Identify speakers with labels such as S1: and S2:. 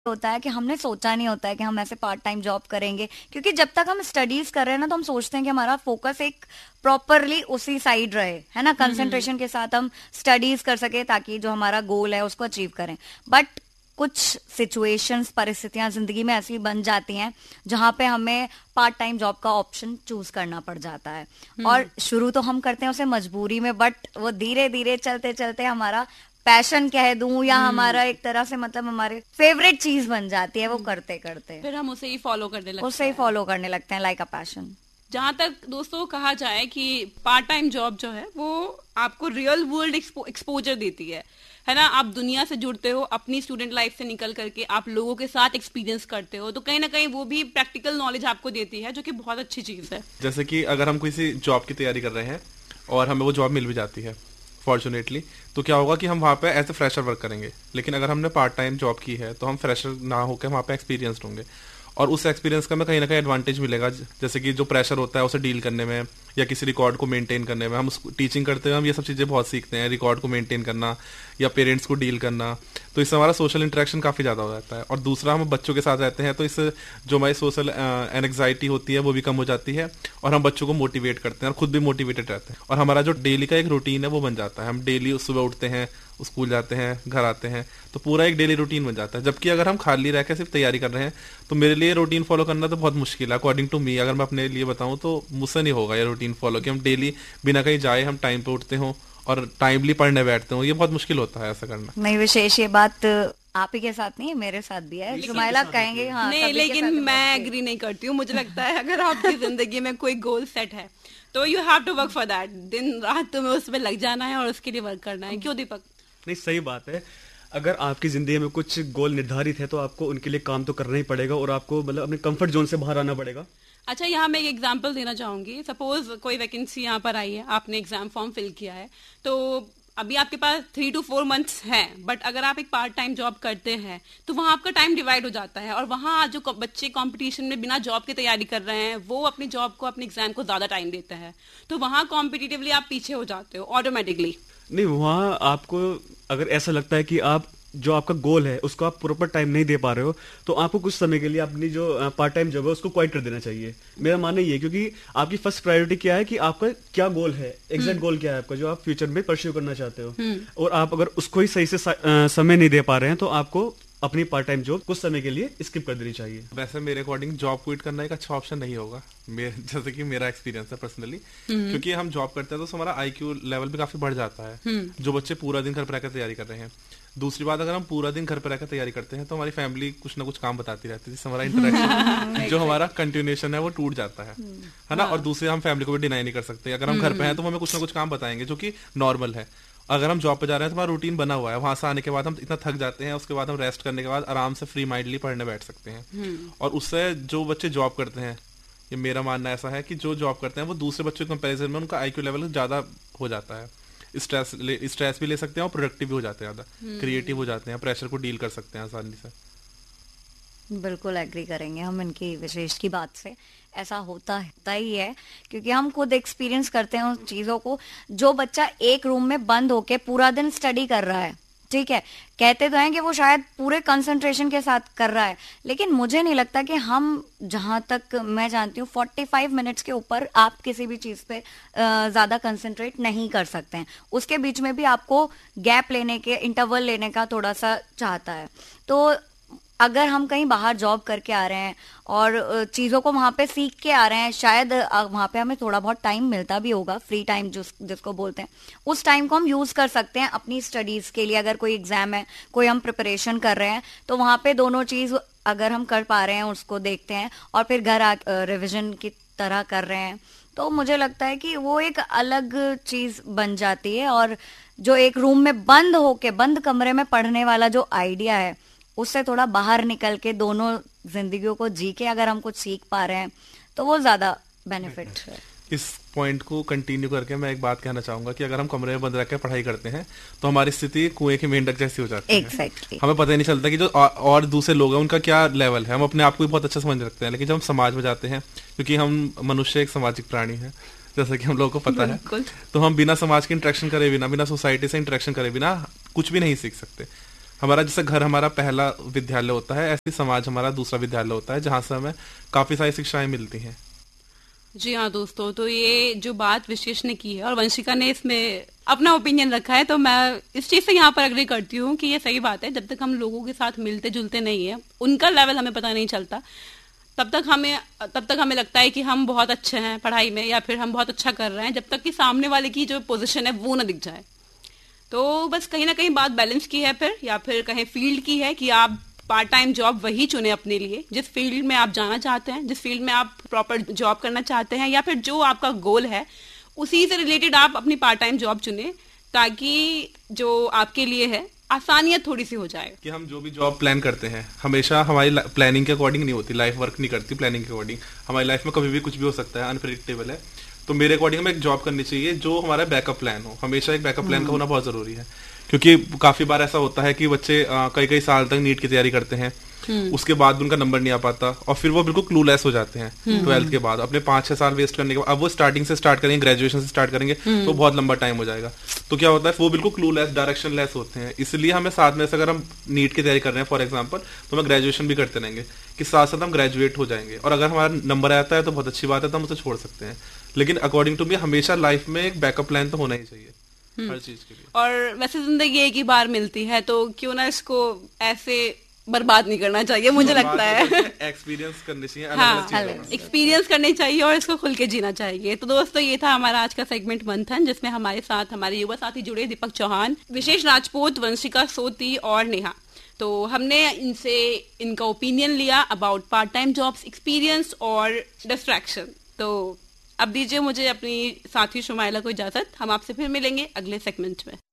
S1: होता है कि हमने सोचा नहीं होता है कि हम ऐसे पार्ट टाइम जॉब करेंगे, क्योंकि जब तक हम स्टडीज कर रहे हैं ना तो हम सोचते हैं कि हमारा फोकस एक प्रॉपरली उसी साइड रहे, है ना, कंसंट्रेशन के साथ हम स्टडीज कर सके ताकि जो हमारा गोल है उसको अचीव करें। बट कुछ सिचुएशंस, परिस्थितियां जिंदगी में ऐसी बन जाती हैं जहां पे हमें पार्ट टाइम जॉब का ऑप्शन चूज करना पड़ जाता है। और शुरू तो हम करते हैं उसे मजबूरी में, बट वो धीरे धीरे चलते चलते हमारा पैशन कह दूं या हमारा एक तरह से मतलब हमारे फेवरेट चीज बन जाती है वो करते करते,
S2: फिर हम उसे ही फॉलो
S1: करने लगते हैं लाइक अ पैशन।
S2: जहां तक दोस्तों कहा जाए कि पार्ट टाइम जॉब जो है वो आपको रियल वर्ल्ड एक्सपोजर देती है ना। आप दुनिया से जुड़ते हो, अपनी स्टूडेंट लाइफ से निकल करके आप लोगों के साथ एक्सपीरियंस करते हो, तो कहीं ना कहीं वो भी प्रैक्टिकल नॉलेज आपको देती है, जो कि बहुत अच्छी चीज है।
S3: जैसे कि अगर हम किसी जॉब की तैयारी कर रहे हैं और हमें वो जॉब मिल भी जाती है फॉर्चुनेटली, तो क्या होगा कि हम वहाँ पे एज ए फ्रेशर वर्क करेंगे। लेकिन अगर हमने पार्ट टाइम जॉब की है तो हम फ्रेशर ना होकर वहाँ पे एक्सपीरियंसड होंगे, और उस एक्सपीरियंस का हमें कहीं ना कहीं एडवांटेज मिलेगा। जैसे कि जो प्रेशर होता है उसे डील करने में या किसी रिकॉर्ड को मेंटेन करने में, हम टीचिंग करते हैं, हम ये सब चीज़ें बहुत सीखते हैं, रिकॉर्ड को मेंटेन करना या पेरेंट्स को डील करना, तो इससे हमारा सोशल इंटरेक्शन काफ़ी ज़्यादा हो जाता है। और दूसरा, हम बच्चों के साथ रहते हैं तो इससे जो हमारी सोशल एंग्जाइटी होती है वो भी कम हो जाती है, और हम बच्चों को मोटिवेट करते हैं और खुद भी मोटिवेटेड रहते हैं, और हमारा जो डेली का एक रूटीन है वो बन जाता है। हम डेली सुबह उठते हैं, स्कूल जाते हैं, घर आते हैं, तो पूरा एक डेली रूटीन बन जाता है। जबकि अगर हम खाली रह के सिर्फ तैयारी कर रहे हैं तो मेरे लिए रूटीन फॉलो करना तो बहुत मुश्किल है अकॉर्डिंग टू मी। अगर मैं अपने लिए बताऊं तो मुझसे नहीं होगा ये रूटीन फॉलो कि हम डेली बिना कहीं जाए हम टाइम पे उठते हों और टाइमली पढ़ने बैठते हो, ये बहुत मुश्किल होता है ऐसा करना।
S1: नहीं विशेष, ये बात आप ही के साथ नहीं है, मेरे साथ भी है। जुमाइला कहेंगे हाँ
S2: नहीं, लेकिन मैं एग्री नहीं करती हूँ। मुझे लगता है अगर आपकी जिंदगी में कोई गोल सेट है तो you have to work for that. दिन रात तुम्हें उसमें लग जाना है और उसके लिए वर्क करना है। क्यों दीपक?
S4: नहीं, सही बात है। अगर आपकी जिंदगी में कुछ गोल निर्धारित है तो आपको उनके लिए काम तो करना ही पड़ेगा, और आपको मतलब अपने कंफर्ट जोन से बाहर आना पड़ेगा।
S2: अच्छा, यहाँ मैं एक एग्जांपल देना चाहूंगी। सपोज कोई वैकेंसी यहाँ पर आई है, आपने एग्जाम फॉर्म फिल किया है, तो अभी आपके पास 3 to 4 months है, बट अगर आप एक पार्ट टाइम जॉब करते हैं तो वहाँ आपका टाइम डिवाइड हो जाता है, और वहाँ जो बच्चे कंपटीशन में बिना जॉब की तैयारी कर रहे हैं वो अपनी जॉब को, अपने एग्जाम को ज्यादा टाइम देते हैं, तो वहाँ कॉम्पिटिटिवली आप पीछे हो जाते हो ऑटोमेटिकली।
S4: नहीं, वहाँ आपको अगर ऐसा लगता है कि आप जो आपका गोल है उसको आप प्रॉपर टाइम नहीं दे पा रहे हो, तो आपको कुछ समय के लिए अपनी जो पार्ट टाइम जॉब है उसको क्वाइट कर देना चाहिए। मेरा मानना ये है, क्योंकि आपकी फर्स्ट प्रायोरिटी क्या है कि आपका क्या गोल है, एग्जैक्ट गोल क्या है आपका जो आप फ्यूचर में परस्यू करना चाहते हो, और आप अगर उसको ही सही से समय नहीं दे पा रहे हैं तो आपको अपनी पार्ट टाइम जॉब कुछ समय के लिए स्किप कर देनी चाहिए।
S3: वैसे मेरे अकॉर्डिंग जॉब क्विट करना एक अच्छा ऑप्शन नहीं होगा, जैसे कि मेरा एक्सपीरियंस है पर्सनली, क्योंकि हम जॉब करते हैं तो हमारा IQ लेवल भी काफी बढ़ जाता है, जो बच्चे पूरा दिन घर पर रहकर तैयारी कर रहे हैं। दूसरी बात, अगर हम पूरा दिन घर पर रहकर तैयारी करते हैं तो हमारी फैमिली कुछ ना कुछ काम बताती रहती है, जिससे हमारा इंटरेक्शन जो हमारा कंटिन्यूएशन है वो टूट जाता है ना। और दूसरे, हम फैमिली को भी डिनाई नहीं कर सकते। अगर हम घर पे हैं तो हमें कुछ ना कुछ काम बताएंगे जो कि नॉर्मल है। अगर हम जॉब पे जा रहे हैं तो हमारा रूटीन बना हुआ है, वहां से आने के बाद हम इतना थक जाते हैं, उसके बाद हम रेस्ट करने के बाद आराम से फ्री माइंडली पढ़ने बैठ सकते हैं। और उससे जो बच्चे जॉब करते हैं, ये मेरा मानना ऐसा है कि जो जॉब करते हैं वो दूसरे बच्चों के कंपैरिजन में उनका IQ लेवल ज्यादा हो जाता है। स्ट्रेस भी ले सकते हैं और प्रोडक्टिव भी हो जाते हैं, ज्यादा क्रिएटिव हो जाते हैं, प्रेशर को डील कर सकते हैं आसानी से।
S1: बिल्कुल एग्री करेंगे हम इनकी विशेष की बात से। ऐसा होता ही है क्योंकि हम खुद एक्सपीरियंस करते हैं उन चीजों को। जो बच्चा एक रूम में बंद होके पूरा दिन स्टडी कर रहा है, ठीक है, कहते तो हैं कि वो शायद पूरे कंसंट्रेशन के साथ कर रहा है, लेकिन मुझे नहीं लगता कि हम, जहां तक मैं जानती हूँ, 45 मिनट्स के ऊपर आप किसी भी चीज पे ज्यादा कंसंट्रेट नहीं कर सकते हैं। उसके बीच में भी आपको गैप लेने के, इंटरवल लेने का थोड़ा सा चाहता है। तो अगर हम कहीं बाहर जॉब करके आ रहे हैं और चीजों को वहां पे सीख के आ रहे हैं, शायद वहां पे हमें थोड़ा बहुत टाइम मिलता भी होगा, फ्री टाइम जिसको बोलते हैं, उस टाइम को हम यूज कर सकते हैं अपनी स्टडीज के लिए। अगर कोई एग्जाम है, कोई हम प्रिपरेशन कर रहे हैं, तो वहां पे दोनों चीज अगर हम कर पा रहे हैं, उसको देखते हैं और फिर घर रिविजन की तरह कर रहे हैं, तो मुझे लगता है कि वो एक अलग चीज बन जाती है। और जो एक रूम में बंद होके, बंद कमरे में पढ़ने वाला जो आइडिया है, उससे थोड़ा बाहर निकल के दोनों जिंदगियों को जी के अगर हम कुछ सीख पा रहे हैं तो वो ज्यादा बेनिफिट है।
S3: इस पॉइंट को कंटिन्यू करके मैं एक बात कहना चाहूंगा कि अगर हम कमरे में बंद रह के पढ़ाई करते हैं तो हमारी स्थिति कुएं की मेंढक जैसी हो जाती है।
S1: Exactly.
S3: हमें पता ही नहीं चलता कि जो और दूसरे लोग हैं उनका क्या लेवल है। हम अपने आप को भी बहुत अच्छा समझ रखते हैं, लेकिन जब हम समाज में जाते हैं, क्योंकि हम मनुष्य एक सामाजिक प्राणी है, जैसा कि हम लोगों को पता है, तो हम बिना समाज के इंटरेक्शन करे बिना, बिना सोसाइटी से इंटरेक्शन करे बिना कुछ भी नहीं सीख सकते। हमारा जैसे घर हमारा पहला विद्यालय होता है, ऐसे ही समाज हमारा दूसरा विद्यालय होता है, जहाँ से हमें काफी सारी शिक्षाएं मिलती हैं।
S2: जी हाँ दोस्तों, तो ये जो बात विशेष ने की है और वंशिका ने इसमें अपना ओपिनियन रखा है, तो मैं इस चीज से यहाँ पर एग्री करती हूँ कि ये सही बात है। जब तक हम लोगों के साथ मिलते जुलते नहीं है, उनका लेवल हमें पता नहीं चलता, तब तक हमें लगता है कि हम बहुत अच्छे हैं पढ़ाई में या फिर हम बहुत अच्छा कर रहे हैं, जब तक कि सामने वाले की जो पोजीशन है वो ना दिख जाए। तो बस कहीं ना कहीं बात बैलेंस की है फिर, या फिर कहीं फील्ड की है कि आप पार्ट टाइम जॉब वही चुने अपने लिए जिस फील्ड में आप जाना चाहते हैं, जिस फील्ड में आप प्रॉपर जॉब करना चाहते हैं, या फिर जो आपका गोल है उसी से रिलेटेड आप अपनी पार्ट टाइम जॉब चुने, ताकि जो आपके लिए है आसानियत थोड़ी सी हो जाए।
S3: कि हम जो भी जॉब प्लान करते हैं हमेशा हमारी प्लानिंग के अकॉर्डिंग नहीं होती, लाइफ वर्क नहीं करती प्लानिंग के अकॉर्डिंग। हमारी लाइफ में कभी भी कुछ भी हो सकता है, अनप्रेडिक्टेबल है। तो मेरे अकॉर्डिंग हमें एक जॉब करनी चाहिए जो हमारा बैकअप प्लान हो। हमेशा एक बैकअप प्लान का होना बहुत जरूरी है, क्योंकि काफी बार ऐसा होता है कि बच्चे कई साल तक नीट की तैयारी करते हैं, उसके बाद उनका नंबर नहीं आ पाता और फिर वो बिल्कुल क्लूलेस हो जाते हैं 12th के बाद। अपने 5-6 साल वेस्ट करने के बाद अब वो स्टार्टिंग से स्टार्ट करेंगे, ग्रेजुएशन से स्टार्ट करेंगे, तो बहुत लंबा टाइम हो जाएगा। तो क्या होता है, वो बिल्कुल क्लूलेस, डायरेक्शन लेस होते हैं। इसलिए हमें साथ में से अगर हम नीट की तैयारी कर रहे हैं फॉर एग्जाम्पल, तो हमें ग्रेजुएशन भी करते रहेंगे कि साथ साथ हम ग्रेजुएट हो जाएंगे, और अगर हमारा नंबर आता है तो बहुत अच्छी बात है, तो हम उसे छोड़ सकते हैं। लेकिन अकॉर्डिंग टू मी हमेशा लाइफ में एक बैकअप प्लान तो होना ही चाहिए हर चीज के लिए।
S2: और वैसे जिंदगी एक ही बार मिलती है, तो क्यों ना इसको ऐसे बर्बाद नहीं करना चाहिए, मुझे लगता है।
S3: एक्सपीरियंस करने चाहिए,
S2: हाँ, एक्सपीरियंस करने चाहिए और इसको खुल के जीना चाहिए। तो दोस्तों, ये था हमारा आज का सेगमेंट मंथन, जिसमें हमारे साथ हमारे युवा साथी जुड़े, दीपक चौहान, विशेष राजपूत, वंशिका सोती और नेहा। तो हमने इनसे इनका ओपिनियन लिया about part time jobs, experience और डिस्ट्रैक्शन। तो अब दीजिए मुझे अपनी साथी शुमाइला को इजाजत, हम आपसे फिर मिलेंगे अगले सेगमेंट में।